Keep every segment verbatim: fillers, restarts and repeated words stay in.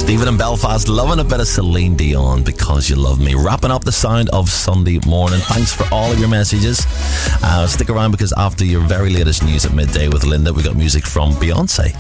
Stephen in Belfast, loving a bit of Celine Dion, Because You Love Me. Wrapping up the sound of Sunday morning. Thanks for all of your messages. Uh, stick around, because after your very latest news at midday with Linda, we got music from Beyonce.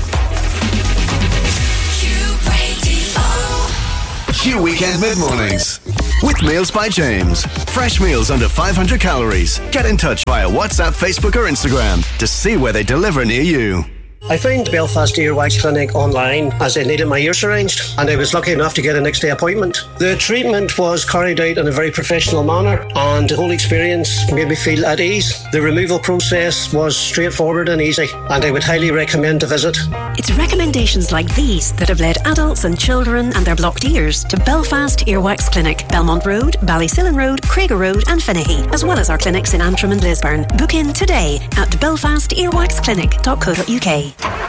Q Weekend Mid-Mornings with Meals by James. Fresh meals under five hundred calories. Get in touch via WhatsApp, Facebook or Instagram to see where they deliver near you. I found Belfast Earwax Clinic online as I needed my ears arranged, and I was lucky enough to get a next day appointment. The treatment was carried out in a very professional manner, and the whole experience made me feel at ease. The removal process was straightforward and easy, and I would highly recommend a visit. It's recommendations like these that have led adults and children and their blocked ears to Belfast Earwax Clinic, Belmont Road, Ballysillan Road, Craiger Road and Finnehy, as well as our clinics in Antrim and Lisburn. Book in today at belfast earwax clinic dot co dot uk.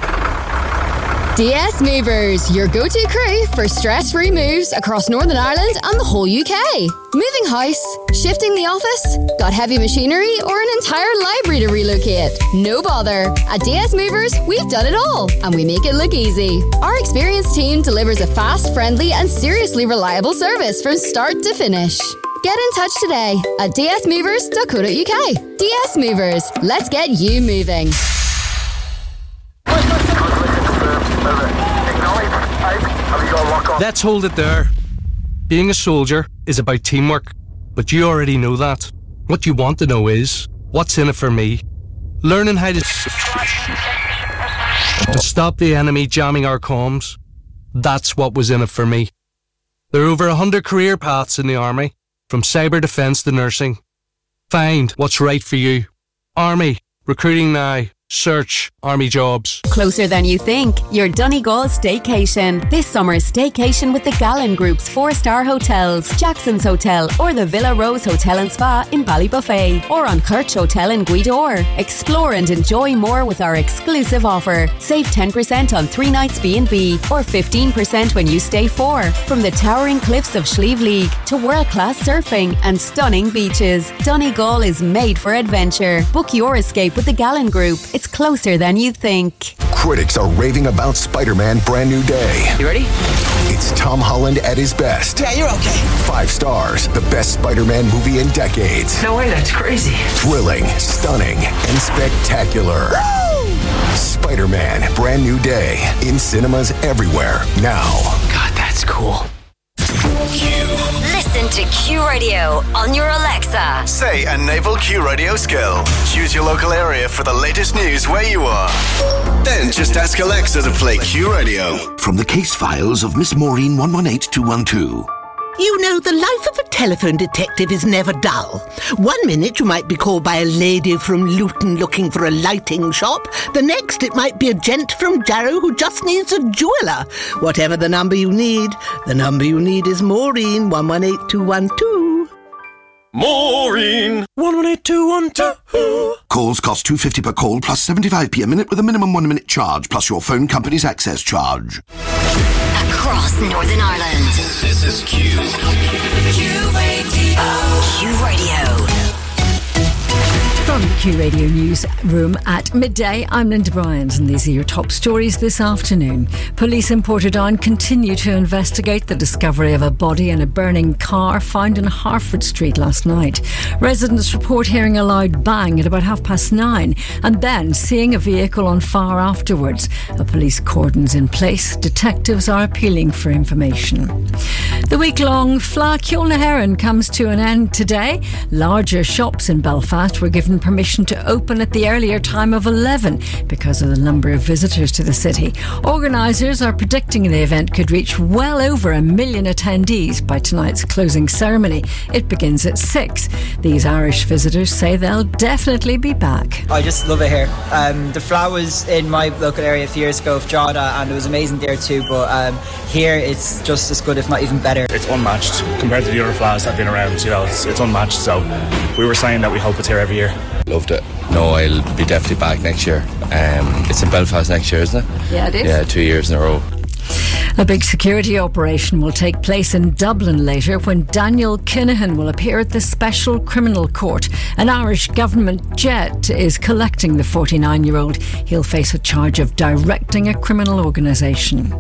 D S Movers, your go-to crew for stress-free moves across Northern Ireland and the whole U K. Moving house, shifting the office, got heavy machinery or an entire library to relocate? No bother. At D S Movers, we've done it all and we make it look easy. Our experienced team delivers a fast, friendly and seriously reliable service from start to finish. Get in touch today at d s movers dot co dot uk. D S Movers, let's get you moving. Let's hold it there. Being a soldier is about teamwork, but you already know that. What you want to know is, what's in it for me? Learning how to, to stop the enemy jamming our comms. That's what was in it for me. There are over a hundred career paths in the Army, from cyber defence to nursing. Find what's right for you. Army, recruiting now. Search Army Jobs. Closer than you think. Your Donegal Staycation. This summer's staycation with the Gallen Group's four-star hotels, Jackson's Hotel or the Villa Rose Hotel and Spa in Ballybuffet, or on Kirch Hotel in Guidor. Explore and enjoy more with our exclusive offer. Save ten percent on three nights B and B or fifteen percent when you stay four. From the towering cliffs of Slieve League to world-class surfing and stunning beaches, Donegal is made for adventure. Book your escape with the Gallen Group. It's closer than you think. Critics are raving about Spider-Man Brand New Day. You ready? It's Tom Holland at his best. Yeah, you're okay. Five stars. The best Spider-Man movie in decades. No way, that's crazy. Thrilling, stunning, and spectacular. Woo! Spider-Man Brand New Day. In cinemas everywhere now. God, that's cool. Listen to Q Radio on your Alexa. Say a naval Q Radio skill. Choose your local area for the latest news where you are. Then just ask Alexa to play Q Radio. From the case files of Miss Maureen one one eight two one two. You know, the life of a telephone detective is never dull. One minute you might be called by a lady from Luton looking for a lighting shop. The next it might be a gent from Jarrow who just needs a jeweller. Whatever the number you need, the number you need is Maureen one one eight two one two. Maureen one one eight two one two. Calls cost two pounds fifty per call plus seventy-five p a minute with a minimum one minute charge plus your phone company's access charge. Across Northern Ireland. This is Q. Q Radio. Q Radio. From the Q Radio Newsroom at midday, I'm Linda Bryant and these are your top stories this afternoon. Police in Portadown continue to investigate the discovery of a body in a burning car found in Harford Street last night. Residents report hearing a loud bang at about half past nine and then seeing a vehicle on fire afterwards. A police cordon's in place. Detectives are appealing for information. The week-long Fleadh Cheoil na hÉireann comes to an end today. Larger shops in Belfast were given permission to open at the earlier time of eleven because of the number of visitors to the city. Organisers are predicting the event could reach well over a million attendees by tonight's closing ceremony. It begins at six. These Irish visitors say they'll definitely be back. I just love it here. Um, the Fleadh was in my local area a few years ago, Drogheda, and it was amazing there too, but um, here it's just as good, if not even better. It's unmatched compared to the other Fleadhs that have been around, you know, it's, it's unmatched, so we were saying that we hope it's here every year. Loved it. No, I'll be definitely back next year. Um, it's in Belfast next year, isn't it? Yeah, it is. Yeah, two years in a row. A big security operation will take place in Dublin later when Daniel Kinahan will appear at the Special Criminal Court. An Irish government jet is collecting the forty-nine-year-old. He'll face a charge of directing a criminal organisation.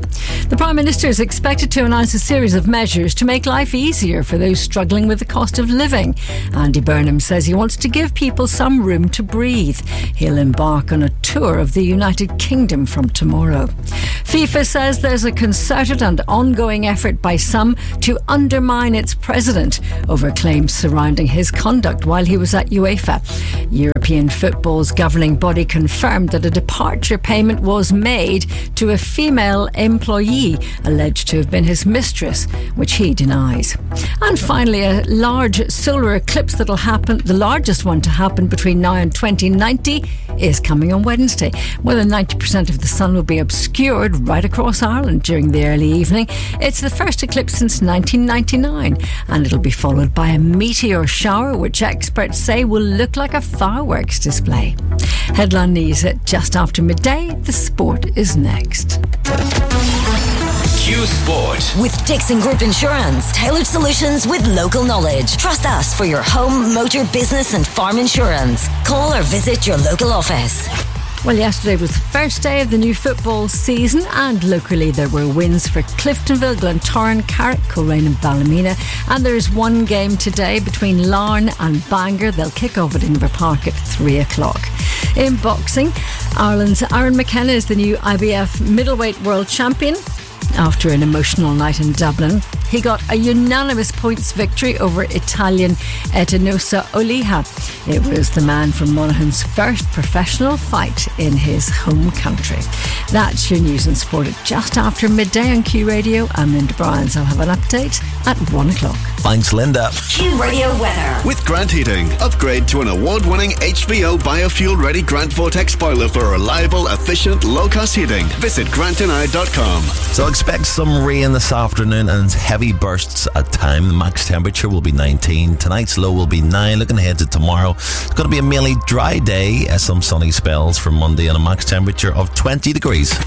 The Prime Minister is expected to announce a series of measures to make life easier for those struggling with the cost of living. Andy Burnham says he wants to give people some room to breathe. He'll embark on a tour of the United Kingdom from tomorrow. FIFA says there's a concerted and ongoing effort by some to undermine its president over claims surrounding his conduct while he was at UEFA. European football's governing body confirmed that a departure payment was made to a female employee alleged to have been his mistress, which he denies. And finally, a large solar eclipse that'll happen, the largest one to happen between now and twenty ninety, is coming on Wednesday. More than ninety percent of the sun will be obscured right across Ireland during the early evening. It's the first eclipse since nineteen ninety-nine, and it'll be followed by a meteor shower, which experts say will look like a fireworks display. Headline news at just after midday. The sport is next. Q Sport. With Dixon Group Insurance. Tailored solutions with local knowledge. Trust us for your home, motor, business and farm insurance. Call or visit your local office. Well, yesterday was the first day of the new football season, and locally there were wins for Cliftonville, Glentoran, Carrick, Coleraine and Ballymena. And there is one game today between Larne and Bangor. They'll kick off at Inverpark at three o'clock. In boxing, Ireland's Aaron McKenna is the new I B F middleweight world champion. After an emotional night in Dublin, he got a unanimous points victory over Italian Etinosa Oliha. It was the man from Monaghan's first professional fight in his home country. That's your news and sport at just after midday on Q Radio. I'm Linda Bryans. I'll have an update at one o'clock. Thanks, Linda. Q Radio weather. With Grant Heating, upgrade to an award-winning H V O biofuel-ready Grant Vortex boiler for reliable, efficient, low-cost heating. Visit grant and I dot com. So expect some rain this afternoon and heavy bursts at time. The max temperature will be nineteen. Tonight's low will be nine. Looking ahead to tomorrow, it's going to be a mainly dry day, as some sunny spells for Monday, and a max temperature of twenty degrees.